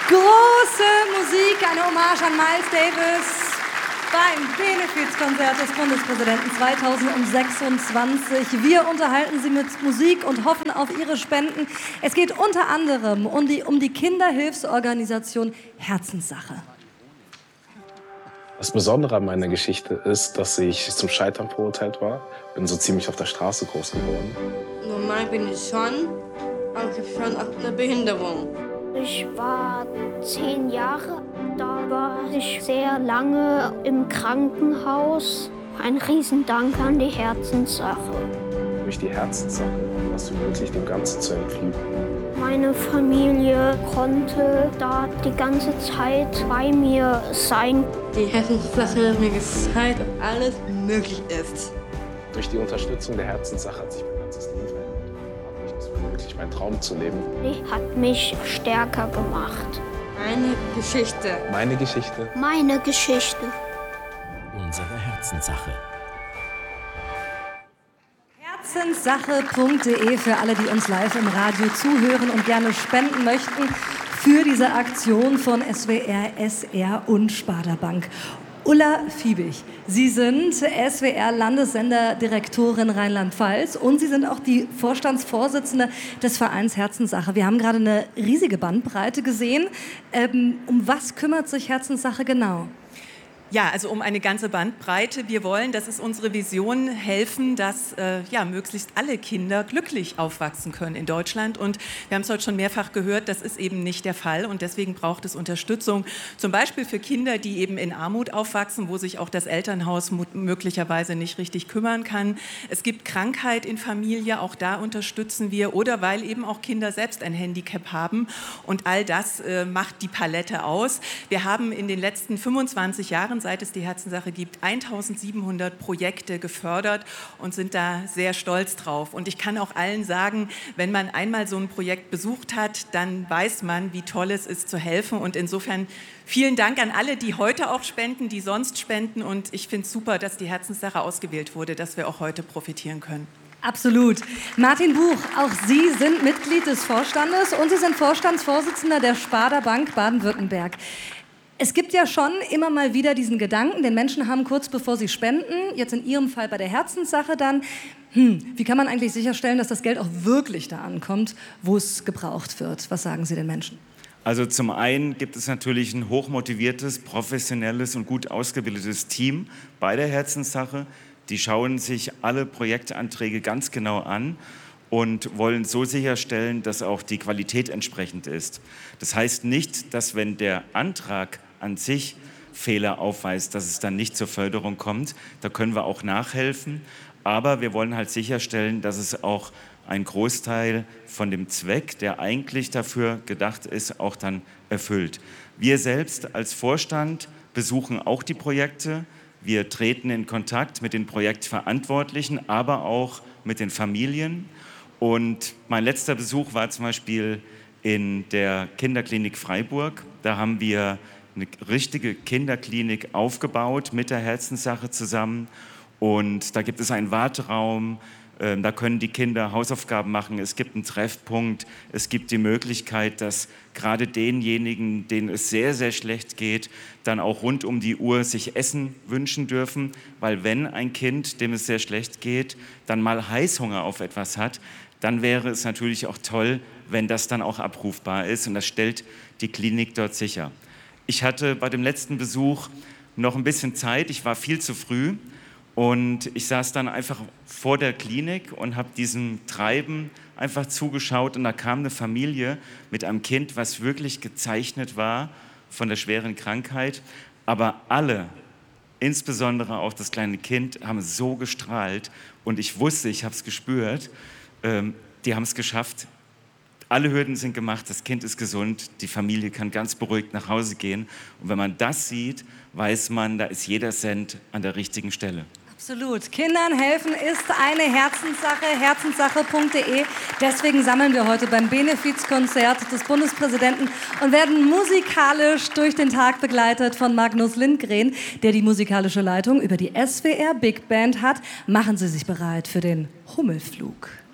Große Musik, eine Hommage an Miles Davis beim Benefizkonzert des Bundespräsidenten 2026. Wir unterhalten Sie mit Musik und hoffen auf Ihre Spenden. Es geht unter anderem um die Kinderhilfsorganisation Herzenssache. Das Besondere an meiner Geschichte ist, dass ich zum Scheitern verurteilt war. Bin so ziemlich auf der Straße groß geworden. Normal bin ich schon, aber ich habe schon auch eine Behinderung. Ich war 10 Jahre, da war ich sehr lange im Krankenhaus. Ein Riesendank an die Herzenssache. Durch die Herzenssache hast du möglich, dem Ganzen zu entfliehen. Meine Familie konnte da die ganze Zeit bei mir sein. Die Herzenssache hat mir gezeigt, dass alles möglich ist. Durch die Unterstützung der Herzenssache hat sich mein ganzes Leben verändert. Es war möglich, meinen Traum zu leben. Die hat mich stärker gemacht. Meine Geschichte. Meine Geschichte. Meine Geschichte. Unsere Herzenssache. Herzenssache.de für alle, die uns live im Radio zuhören und gerne spenden möchten für diese Aktion von SWR, SR und Sparda-Bank. Ulla Fiebig, Sie sind SWR-Landessenderdirektorin Rheinland-Pfalz und Sie sind auch die Vorstandsvorsitzende des Vereins Herzenssache. Wir haben gerade eine riesige Bandbreite gesehen. Um was kümmert sich Herzenssache genau? Ja, also um eine ganze Bandbreite. Wir wollen, das ist unsere Vision, helfen, dass möglichst alle Kinder glücklich aufwachsen können in Deutschland. Und wir haben es heute schon mehrfach gehört, das ist eben nicht der Fall. Und deswegen braucht es Unterstützung, zum Beispiel für Kinder, die eben in Armut aufwachsen, wo sich auch das Elternhaus möglicherweise nicht richtig kümmern kann. Es gibt Krankheit in Familie, auch da unterstützen wir. Oder weil eben auch Kinder selbst ein Handicap haben. Und all das macht die Palette aus. Wir haben in den letzten 25 Jahren, seit es die Herzenssache gibt, 1700 Projekte gefördert und sind da sehr stolz drauf. Und ich kann auch allen sagen, wenn man einmal so ein Projekt besucht hat, dann weiß man, wie toll es ist, zu helfen. Und insofern vielen Dank an alle, die heute auch spenden, die sonst spenden. Und ich finde es super, dass die Herzenssache ausgewählt wurde, dass wir auch heute profitieren können. Absolut. Martin Buch, auch Sie sind Mitglied des Vorstandes und Sie sind Vorstandsvorsitzender der Sparda Bank Baden-Württemberg. Es gibt ja schon immer mal wieder diesen Gedanken, den Menschen haben kurz bevor sie spenden, jetzt in Ihrem Fall bei der Herzenssache dann, wie kann man eigentlich sicherstellen, dass das Geld auch wirklich da ankommt, wo es gebraucht wird? Was sagen Sie den Menschen? Also zum einen gibt es natürlich ein hochmotiviertes, professionelles und gut ausgebildetes Team bei der Herzenssache. Die schauen sich alle Projektanträge ganz genau an und wollen so sicherstellen, dass auch die Qualität entsprechend ist. Das heißt nicht, dass wenn der Antrag an sich Fehler aufweist, dass es dann nicht zur Förderung kommt. Da können wir auch nachhelfen. Aber wir wollen halt sicherstellen, dass es auch ein Großteil von dem Zweck, der eigentlich dafür gedacht ist, auch dann erfüllt. Wir selbst als Vorstand besuchen auch die Projekte. Wir treten in Kontakt mit den Projektverantwortlichen, aber auch mit den Familien. Und mein letzter Besuch war zum Beispiel in der Kinderklinik Freiburg. Da haben wir eine richtige Kinderklinik aufgebaut mit der Herzenssache zusammen. Und da gibt es einen Warteraum, da können die Kinder Hausaufgaben machen. Es gibt einen Treffpunkt, es gibt die Möglichkeit, dass gerade denjenigen, denen es sehr, sehr schlecht geht, dann auch rund um die Uhr sich Essen wünschen dürfen. Weil wenn ein Kind, dem es sehr schlecht geht, dann mal Heißhunger auf etwas hat, dann wäre es natürlich auch toll, wenn das dann auch abrufbar ist. Und das stellt die Klinik dort sicher. Ich hatte bei dem letzten Besuch noch ein bisschen Zeit. Ich war viel zu früh. Und ich saß dann einfach vor der Klinik und habe diesem Treiben einfach zugeschaut. Und da kam eine Familie mit einem Kind, was wirklich gezeichnet war von der schweren Krankheit. Aber alle, insbesondere auch das kleine Kind, haben so gestrahlt. Und ich wusste, ich habe es gespürt, die haben es geschafft. Alle Hürden sind gemacht, das Kind ist gesund, die Familie kann ganz beruhigt nach Hause gehen. Und wenn man das sieht, weiß man, da ist jeder Cent an der richtigen Stelle. Absolut. Kindern helfen ist eine Herzenssache, herzenssache.de. Deswegen sammeln wir heute beim Benefizkonzert des Bundespräsidenten und werden musikalisch durch den Tag begleitet von Magnus Lindgren, der die musikalische Leitung über die SWR Big Band hat. Machen Sie sich bereit für den Hummelflug.